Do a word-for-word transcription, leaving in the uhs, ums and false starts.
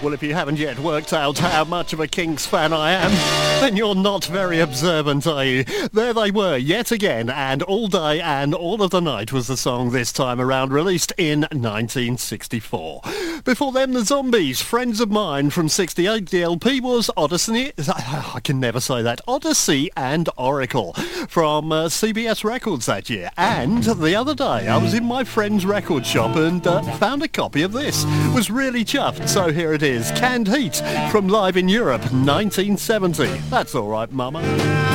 Well, if you haven't yet worked out how much of a Kinks fan I am, then you're not very observant, are you? There they were, yet again, and All Day and All of the Night was the song this time around, released in nineteen sixty-four. Before them, the Zombies, Friends of Mine from sixty-eight. The L P was Odyssey, I can never say that, Odyssey and Oracle from uh, C B S Records that year. And the other day, I was in my friend's record shop and uh, found a copy of this. Was really chuffed, so here it is. Canned Heat from Live in Europe, nineteen seventy. That's all right, mama.